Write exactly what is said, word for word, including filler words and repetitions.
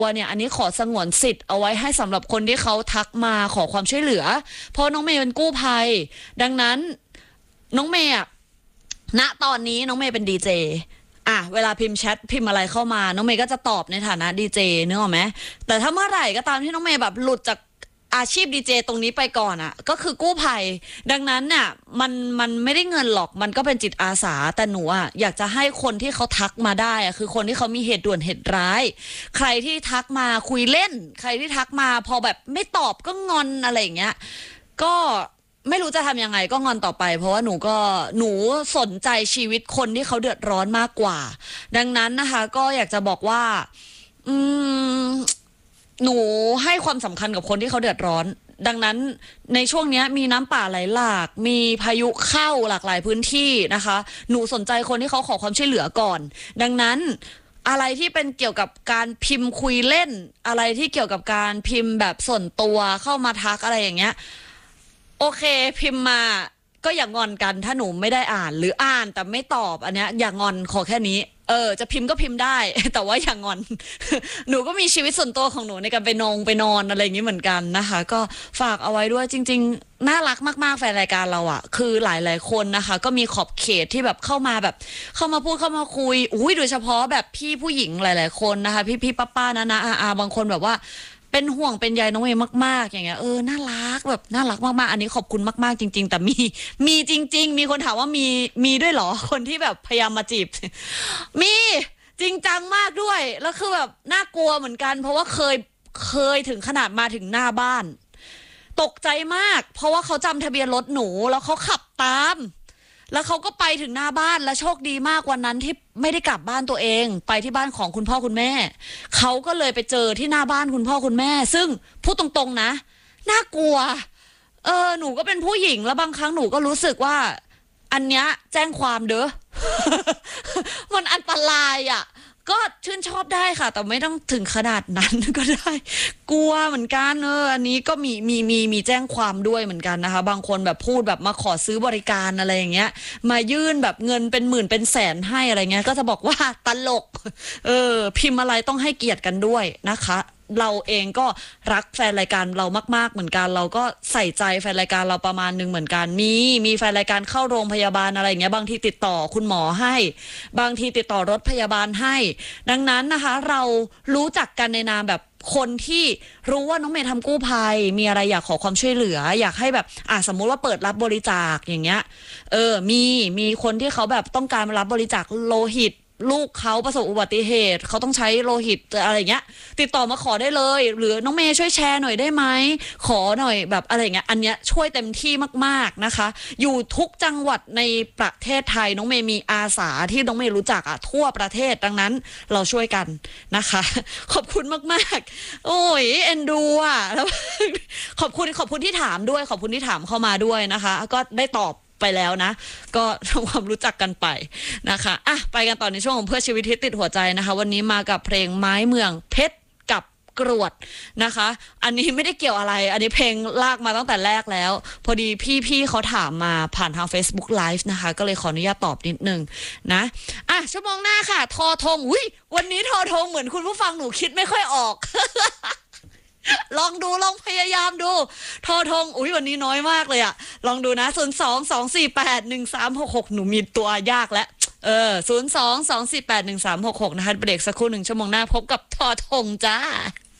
ว่าเนี่ยอันนี้ขอสงวนสิทธิ์เอาไว้ให้สำหรับคนที่เขาทักมาขอความช่วยเหลือเพราะน้องเมย์เป็นกู้ภัยดังนั้นน้องเมย์ณตอนนี้น้องเมย์เป็นดีเจอ่ะเวลาพิมพ์แชทพิมพ์อะไรเข้ามาน้องเมย์ก็จะตอบในฐานะดีเจนึกออกไหมแต่ถ้าเมื่อไหร่ก็ตามที่น้องเมย์แบบหลุดจากอาชีพดีเจตรงนี้ไปก่อนอ่ะก็คือกู้ภัยดังนั้นเนี่ยมันมันไม่ได้เงินหรอกมันก็เป็นจิตอาสาแต่หนูอ่ะอยากจะให้คนที่เขาทักมาได้อ่ะคือคนที่เขามีเหตุด่วนเหตุร้ายใครที่ทักมาคุยเล่นใครที่ทักมาพอแบบไม่ตอบก็งอนอะไรอย่างเงี้ยก็ไม่รู้จะทำยังไงก็งอนต่อไปเพราะว่าหนูก็หนูสนใจชีวิตคนที่เขาเดือดร้อนมากกว่าดังนั้นนะคะก็อยากจะบอกว่าอืมหนูให้ความสำคัญกับคนที่เขาเดือดร้อนดังนั้นในช่วงนี้มีน้ำป่าไหลหลากมีพายุเข้าหลากหลายพื้นที่นะคะหนูสนใจคนที่เขาขอความช่วยเหลือก่อนดังนั้นอะไรที่เป็นเกี่ยวกับการพิมพ์คุยเล่นอะไรที่เกี่ยวกับการพิมพ์แบบส่วนตัวเข้ามาทักอะไรอย่างเงี้ยโอเคพิมพ์มาก็อย่างอนกันถ้าหนูไม่ได้อ่านหรืออ่านแต่ไม่ตอบอันเนี้ยอย่างอนขอแค่นี้เออจะพิมพ์ก็พิมพ์ได้แต่ว่าอย่างอน หนูก็มีชีวิตส่วนตัวของหนูในการไปนงไปนอนอะไรอย่างนี้เหมือนกันนะคะก็ฝากเอาไว้ด้วยจริงๆน่ารักมากๆแฟนรายการเราอ่ะคือหลายๆคนนะคะก็มีขอบเขตที่แบบเข้ามาแบบเข้ามาพูดเข้ามาคุยอุ้ยโดยเฉพาะแบบพี่ผู้หญิงหลายๆคนนะคะพี่พี่ป้าป้านะนะอาบางคนแบบว่าเป็นห่วงเป็นใยน้องเมย์มากๆอย่างเงี้ยเออน่ารักแบบน่ารักมากๆอันนี้ขอบคุณมากๆจริงๆแต่มีมีจริงๆมีคนถามว่ามีมีด้วยเหรอคนที่แบบพยายามมาจีบมีจริงจังมากด้วยแล้วคือแบบน่ากลัวเหมือนกันเพราะว่าเคยเคยถึงขนาดมาถึงหน้าบ้านตกใจมากเพราะว่าเขาจำทะเบียนรถหนูแล้วเขาขับตามแล้วเขาก็ไปถึงหน้าบ้านและโชคดีมากวันนั้นที่ไม่ได้กลับบ้านตัวเองไปที่บ้านของคุณพ่อคุณแม่เขาก็เลยไปเจอที่หน้าบ้านคุณพ่อคุณแม่ซึ่งพูดตรงๆนะน่ากลัวเออหนูก็เป็นผู้หญิงแล้วบางครั้งหนูก็รู้สึกว่าอันเนี้ยแจ้งความเด้อ มันอันตรายอ่ะก็ชื่นชอบได้ค่ะแต่ไม่ต้องถึงขนาดนั้นก็ได้กลัวเหมือนกันเอออันนี้ก็มีมีมีมีแจ้งความด้วยเหมือนกันนะคะบางคนแบบพูดแบบมาขอซื้อบริการอะไรอย่างเงี้ยมายื่นแบบเงินเป็นหมื่นเป็นแสนให้อะไรเงี้ยก็จะบอกว่าตลกเออพิมพ์อะไรต้องให้เกียรติกันด้วยนะคะเราเองก็รักแฟนรายการเรามากๆเหมือนกันเราก็ใส่ใจแฟนรายการเราประมาณนึงเหมือนกันมีมีแฟนรายการเข้าโรงพยาบาลอะไรอย่างเงี้ยบางทีติดต่อคุณหมอให้บางทีติดต่อรถพยาบาลให้ดังนั้นนะคะเรารู้จักกันในนามแบบคนที่รู้ว่าน้องเมย์ทำกู้ภัยมีอะไรอยากขอความช่วยเหลืออยากให้แบบอ่ะสมมุติว่าเปิดรับบริจาคอย่างเงี้ยเออมีมีคนที่เขาแบบต้องการรับบริจาคโลหิตลูกเขาประสบอุบัติเหตุเขาต้องใช้โลหิตอะไรเงี้ยติดต่อมาขอได้เลยหรือน้องเมย์ช่วยแชร์หน่อยได้ไหมขอหน่อยแบบอะไรเงี้ยอันเนี้ยช่วยเต็มที่มากๆนะคะอยู่ทุกจังหวัดในประเทศไทยน้องเมย์มีอาสาที่น้องเมย์รู้จักอ่ะทั่วประเทศดังนั้นเราช่วยกันนะคะขอบคุณมากๆโอ้ยเอ็นดูอ่ะแล้วขอบคุณขอบคุณที่ถามด้วยขอบคุณที่ถามเข้ามาด้วยนะคะก็ได้ตอบไปแล้วนะก็ทำความรู้จักกันไปนะคะอ่ะไปกันต่อในช่วงของเพื่อชีวิตที่ติดหัวใจนะคะวันนี้มากับเพลงไม้เมืองเพชรกับกรวดนะคะอันนี้ไม่ได้เกี่ยวอะไรอันนี้เพลงลากมาตั้งแต่แรกแล้วพอดีพี่ๆเขาถามมาผ่านทาง Facebook Live นะคะก็เลยขออนุญาตตอบนิดนึงนะอ่ะชั่วโมงหน้าค่ะทอทงอุ้ยวันนี้ทอทงเหมือนคุณผู้ฟังหนูคิดไม่ค่อยออก ลองดูลองพยายามดูทอทงอุ้ยวันนี้น้อยมากเลยอะลองดูนะศูนย์สองสองสี่แปดหนึ่งสามหกหกหนูมีตัวยากแล้วเออศูนย์สองสองสี่แปดหนึ่งสามหกหกนะคะเบรกสักครู่หนึ่งชั่วโมงหน้าพบกับทอทงจ้า